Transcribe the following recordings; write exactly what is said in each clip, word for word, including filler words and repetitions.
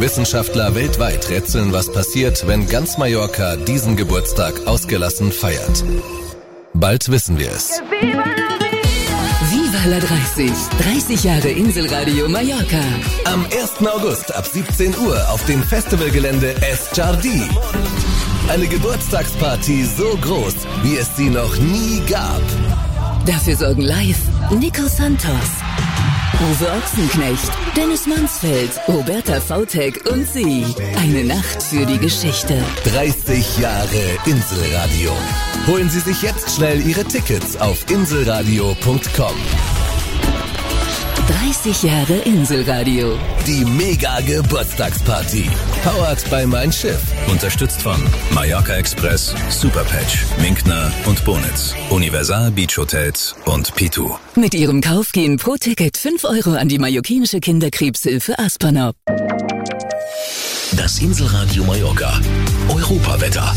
Wissenschaftler weltweit rätseln, was passiert, wenn ganz Mallorca diesen Geburtstag ausgelassen feiert. Bald wissen wir es. Viva la dreißig. dreißig Jahre Inselradio Mallorca. Am ersten August ab siebzehn Uhr auf dem Festivalgelände Es Jardí. Eine Geburtstagsparty so groß, wie es sie noch nie gab. Dafür sorgen live Nico Santos, Uwe Ochsenknecht, Dennis Mansfeld, Roberta Vautek und sie. Eine Nacht für die Geschichte. dreißig Jahre Inselradio. Holen Sie sich jetzt schnell Ihre Tickets auf inselradio punkt com. dreißig Jahre Inselradio. Die Mega-Geburtstagsparty. Powered by Mein Schiff. Unterstützt von Mallorca Express, Superpatch, Minkner und Bonitz, Universal Beach Hotels und Pitu. Mit ihrem Kauf gehen pro Ticket fünf Euro an die mallorquinische Kinderkrebshilfe Aspanop. Das Inselradio Mallorca. Europawetter.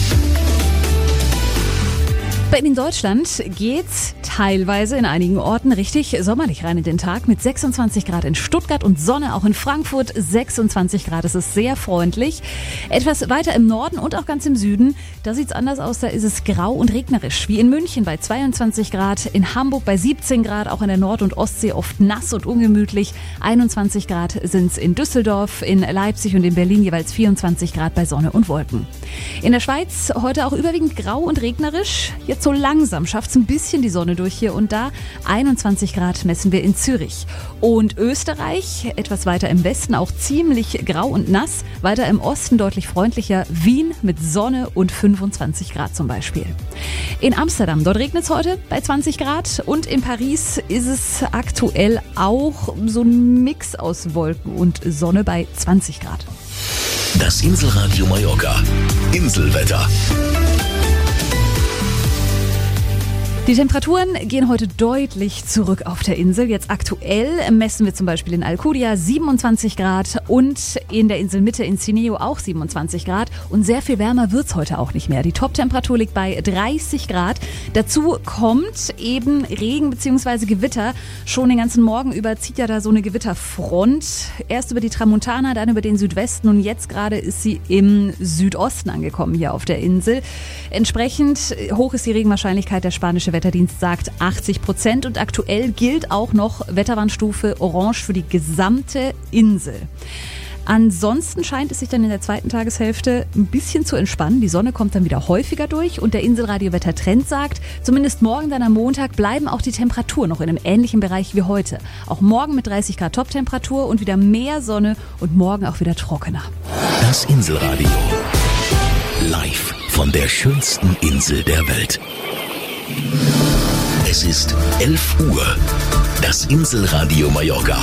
In Deutschland geht's teilweise in einigen Orten richtig sommerlich rein in den Tag mit sechsundzwanzig Grad in Stuttgart und Sonne, auch in Frankfurt sechsundzwanzig Grad. Es ist sehr freundlich. Etwas weiter im Norden und auch ganz im Süden, da sieht's anders aus, da ist es grau und regnerisch. Wie in München bei zweiundzwanzig Grad, in Hamburg bei siebzehn Grad, auch in der Nord- und Ostsee oft nass und ungemütlich. einundzwanzig Grad sind's in Düsseldorf, in Leipzig und in Berlin jeweils vierundzwanzig Grad bei Sonne und Wolken. In der Schweiz heute auch überwiegend grau und regnerisch. Jetzt so langsam schafft's ein bisschen die Sonne durch hier und da. einundzwanzig Grad messen wir in Zürich. Und Österreich, etwas weiter im Westen, auch ziemlich grau und nass. Weiter im Osten deutlich freundlicher. Wien mit Sonne und fünfundzwanzig Grad zum Beispiel. In Amsterdam, dort regnet's heute bei zwanzig Grad. Und in Paris ist es aktuell auch so ein Mix aus Wolken und Sonne bei zwanzig Grad. Das Inselradio Mallorca. Inselwetter. Die Temperaturen gehen heute deutlich zurück auf der Insel. Jetzt aktuell messen wir zum Beispiel in Alcudia siebenundzwanzig Grad und in der Inselmitte in Cineo auch siebenundzwanzig Grad. Und sehr viel wärmer wird's heute auch nicht mehr. Die Toptemperatur liegt bei dreißig Grad. Dazu kommt eben Regen bzw. Gewitter. Schon den ganzen Morgen über zieht ja da so eine Gewitterfront. Erst über die Tramontana, dann über den Südwesten und jetzt gerade ist sie im Südosten angekommen hier auf der Insel. Entsprechend hoch ist die Regenwahrscheinlichkeit. Der spanische Wetterdienst sagt achtzig Prozent und aktuell gilt auch noch Wetterwarnstufe Orange für die gesamte Insel. Ansonsten scheint es sich dann in der zweiten Tageshälfte ein bisschen zu entspannen. Die Sonne kommt dann wieder häufiger durch und der Inselradio-Wettertrend sagt, zumindest morgen dann am Montag bleiben auch die Temperaturen noch in einem ähnlichen Bereich wie heute. Auch morgen mit dreißig Grad Toptemperatur und wieder mehr Sonne und morgen auch wieder trockener. Das Inselradio. Live von der schönsten Insel der Welt. Es ist elf Uhr. Das Inselradio Mallorca.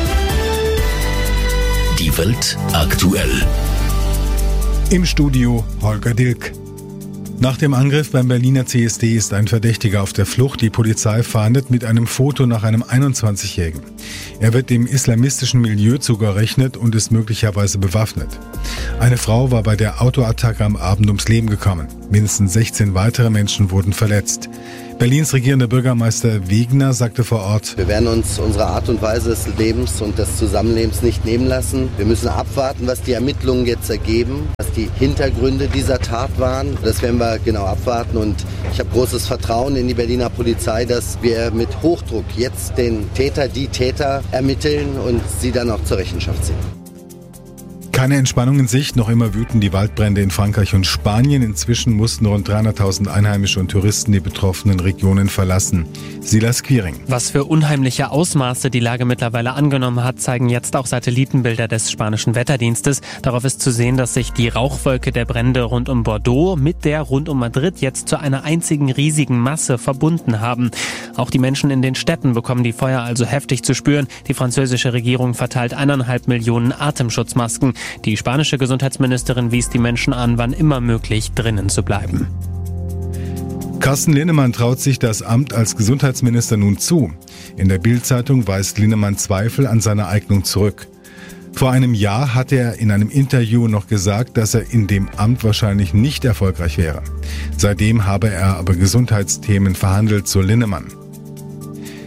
Die Welt aktuell. Im Studio Holger Dilk. Nach dem Angriff beim Berliner C S D ist ein Verdächtiger auf der Flucht. Die Polizei fahndet mit einem Foto nach einem einundzwanzigjährigen. Er wird dem islamistischen Milieu zugerechnet und ist möglicherweise bewaffnet. Eine Frau war bei der Autoattacke am Abend ums Leben gekommen. Mindestens sechzehn weitere Menschen wurden verletzt. Berlins regierender Bürgermeister Wegner sagte vor Ort: Wir werden uns unsere Art und Weise des Lebens und des Zusammenlebens nicht nehmen lassen. Wir müssen abwarten, was die Ermittlungen jetzt ergeben, was die Hintergründe dieser Tat waren. Das werden wir genau abwarten und ich habe großes Vertrauen in die Berliner Polizei, dass wir mit Hochdruck jetzt den Täter, die Täter ermitteln und sie dann auch zur Rechenschaft ziehen. Keine Entspannung in Sicht, noch immer wüten die Waldbrände in Frankreich und Spanien. Inzwischen mussten rund dreihunderttausend Einheimische und Touristen die betroffenen Regionen verlassen. Silas Quiring. Was für unheimliche Ausmaße die Lage mittlerweile angenommen hat, zeigen jetzt auch Satellitenbilder des spanischen Wetterdienstes. Darauf ist zu sehen, dass sich die Rauchwolke der Brände rund um Bordeaux mit der rund um Madrid jetzt zu einer einzigen riesigen Masse verbunden haben. Auch die Menschen in den Städten bekommen die Feuer also heftig zu spüren. Die französische Regierung verteilt eineinhalb Millionen Atemschutzmasken. Die spanische Gesundheitsministerin wies die Menschen an, wann immer möglich drinnen zu bleiben. Carsten Linnemann traut sich das Amt als Gesundheitsminister nun zu. In der Bild-Zeitung weist Linnemann Zweifel an seiner Eignung zurück. Vor einem Jahr hatte er in einem Interview noch gesagt, dass er in dem Amt wahrscheinlich nicht erfolgreich wäre. Seitdem habe er aber Gesundheitsthemen verhandelt, so Linnemann.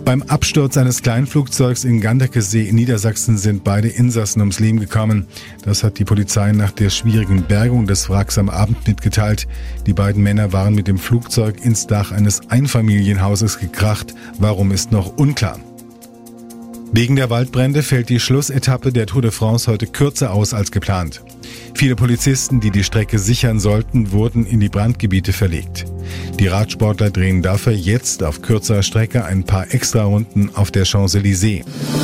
Beim Absturz eines Kleinflugzeugs in Ganderkesee in Niedersachsen sind beide Insassen ums Leben gekommen. Das hat die Polizei nach der schwierigen Bergung des Wracks am Abend mitgeteilt. Die beiden Männer waren mit dem Flugzeug ins Dach eines Einfamilienhauses gekracht. Warum ist noch unklar. Wegen der Waldbrände fällt die Schlussetappe der Tour de France heute kürzer aus als geplant. Viele Polizisten, die die Strecke sichern sollten, wurden in die Brandgebiete verlegt. Die Radsportler drehen dafür jetzt auf kürzerer Strecke ein paar Extrarunden auf der Champs-Élysées.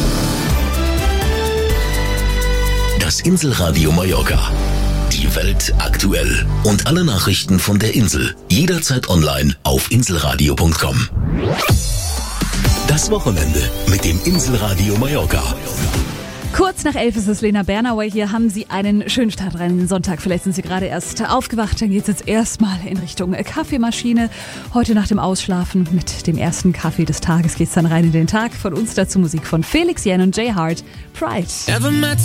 Das Inselradio Mallorca. Die Welt aktuell. Und alle Nachrichten von der Insel. Jederzeit online auf inselradio punkt com. Das Wochenende mit dem Inselradio Mallorca. Kurz nach elf ist es Lena Bernauer hier. Haben Sie einen schönen Start rein in den Sonntag. Vielleicht sind Sie gerade erst aufgewacht. Dann geht es jetzt erstmal in Richtung Kaffeemaschine. Heute nach dem Ausschlafen mit dem ersten Kaffee des Tages geht es dann rein in den Tag. Von uns dazu Musik von Felix Jähn und Jay Hart. Pride.